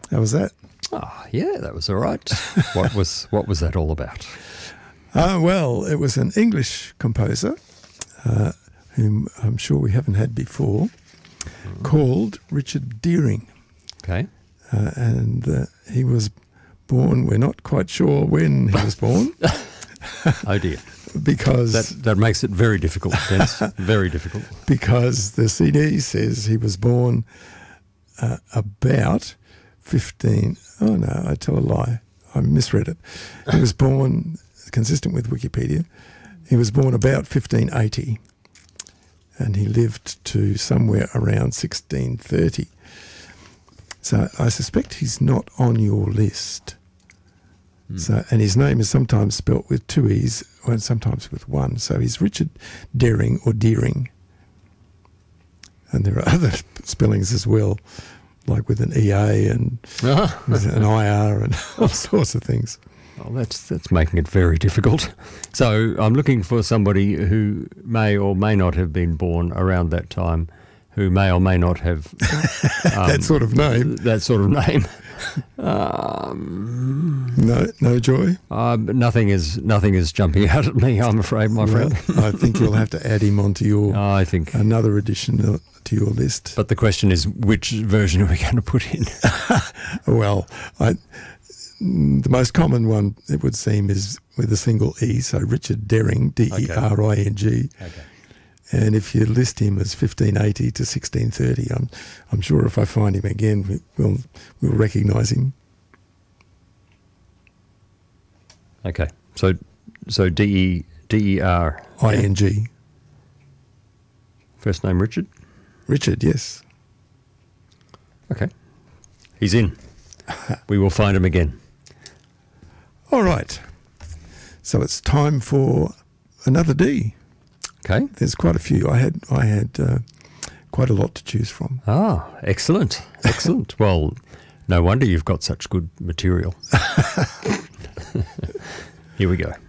How was that? Oh, yeah, that was all right. What was that all about? Well, it was an English composer whom I'm sure we haven't had before, called Richard Deering. Okay. And he was born, we're not quite sure when he was born. Oh, dear. Because that makes it very difficult, Dennis. Very difficult. Because the CD says he was born about 15. Oh, no, I tell a lie. I misread it. He was born, consistent with Wikipedia, he was born about 1580 and he lived to somewhere around 1630. So I suspect he's not on your list. So, and his name is sometimes spelt with two E's and sometimes with one. So he's Richard Deering or Deering. And there are other spellings as well, like with an EA and with an IR and all sorts of things. Well, that's making it very difficult. So I'm looking for somebody who may or may not have been born around that time, who may or may not have that sort of name. That sort of name. No joy. Nothing is jumping out at me, I'm afraid, my friend. I think you'll have to add him onto your. I think another addition to your list. But the question is, which version are we going to put in? Well, the most common one, it would seem, is with a single E. So Richard Deering, D-E-R-I-N-G. Okay. And if you list him as 1580 to 1630, I'm sure if I find him again, we'll recognise him. Okay, so D-E-R-I-N-G. First name Richard? Richard, yes. Okay, he's in. We will find him again. All right. So it's time for another D. Okay. There's quite a few. I had quite a lot to choose from. Ah, excellent. Excellent. Well, no wonder you've got such good material. Here we go.